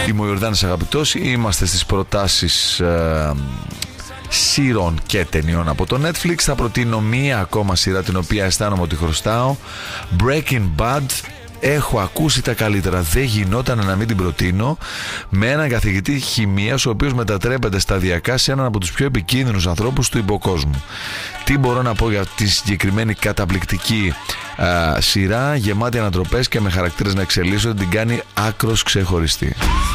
Είμαι ο Ιορδάνης Αγαπητός. Είμαστε στις προτάσεις σειρών και ταινιών από το Netflix. Θα προτείνω μία ακόμα σειρά την οποία αισθάνομαι ότι χρωστάω. Breaking Bad. Έχω ακούσει τα καλύτερα, δεν γινόταν να μην την προτείνω. Με έναν καθηγητή χημείας ο οποίος μετατρέπεται σταδιακά σε έναν από τους πιο επικίνδυνους ανθρώπους του υποκόσμου. Τι μπορώ να πω για τη συγκεκριμένη καταπληκτική σειρά, γεμάτη ανατροπές και με χαρακτήρες να εξελίσσονται, την κάνει άκρος ξεχωριστή.